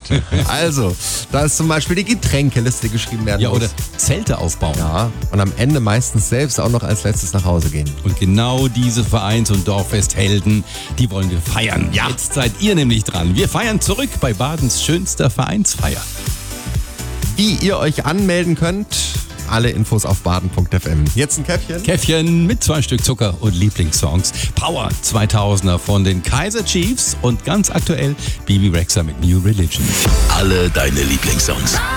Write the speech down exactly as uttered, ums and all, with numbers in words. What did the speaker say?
Also, da ist zum Beispiel die Getränkeliste geschrieben werden Ja, muss. oder Zelte aufbauen. Ja, und am Ende meistens selbst auch noch als letztes nach Hause gehen. Und genau diese Vereins- und Dorffesthelden, die wollen wir feiern. Ja. Jetzt seid ihr nämlich dran. Wir feiern zurück bei Badens schönster Vereinsfeier. Wie ihr euch anmelden könnt, alle Infos auf baden punkt f m. Jetzt ein Käffchen. Käffchen mit zwei Stück Zucker und Lieblingssongs. Power zweitausender von den Kaiser Chiefs und ganz aktuell Bibi Rexha mit New Religion. Alle deine Lieblingssongs.